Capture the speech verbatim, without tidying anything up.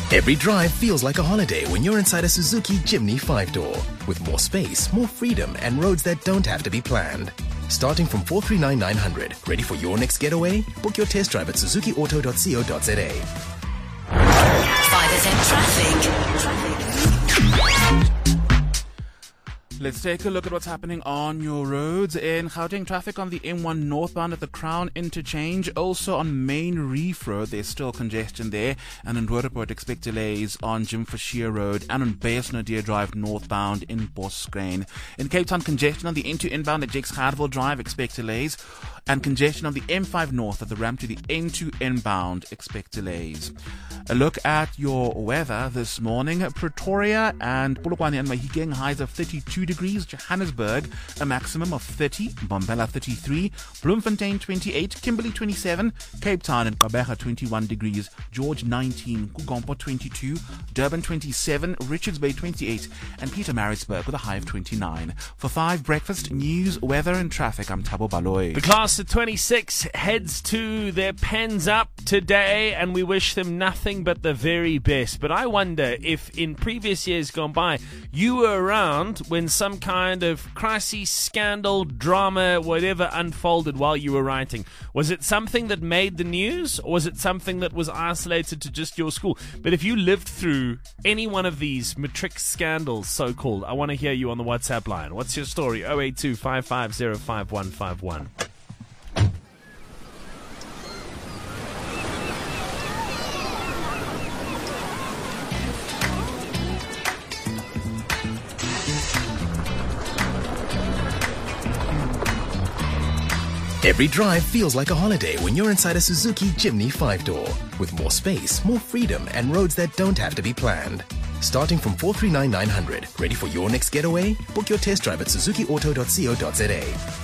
Every drive feels like a holiday when you're inside a Suzuki Jimny five-door. With more space, more freedom, and roads that don't have to be planned. Starting from four three nine nine hundred. Ready for your next getaway? Book your test drive at suzuki auto dot co dot za. five S M traffic. Let's take a look at what's happening on your roads. In Gauteng, traffic on the M one northbound at the Crown Interchange. Also on Main Reef Road, there's still congestion there. And in Roodepoort, expect delays on Jim Fashier Road and on Bayesnodeer Drive northbound in Bosgrain. In Cape Town, congestion on the N two inbound at Jakes Gerwel Drive, expect delays. And congestion on the M five north at the ramp to the N two inbound, expect delays. A look at your weather this morning. Pretoria and Polokwane and Mahikeng, highs of thirty-two degrees. Johannesburg, a maximum of thirty. Mbombela, thirty-three. Bloemfontein, twenty-eight. Kimberley, twenty-seven. Cape Town and Gqeberha, twenty-one degrees. George, nineteen. Kugompo, twenty-two. Durban, twenty-seven. Richards Bay, twenty-eight. And Pietermaritzburg with a high of twenty-nine. For five breakfast, news, weather and traffic, I'm Thabo Baloyi. The class of twenty-six heads to their pens up today, and we wish them nothing but the very best. But I wonder if in previous years gone by you were around when some kind of crisis, scandal, drama, whatever unfolded while you were writing. Was it something that made the news, or was it something that was isolated to just your school? But if you lived through any one of these matric scandals, so-called, I want to hear you on the WhatsApp line. What's your story? oh eight two, five five zero, five one five one. Every drive feels like a holiday when you're inside a Suzuki Jimny five-door. With more space, more freedom, and roads that don't have to be planned. Starting from four three nine nine hundred. Ready for your next getaway? Book your test drive at suzuki auto dot co dot za.